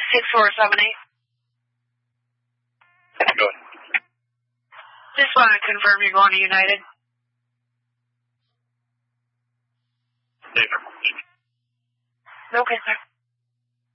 6478. Go ahead. Just want to confirm you're going to United. Safer. Okay, sir.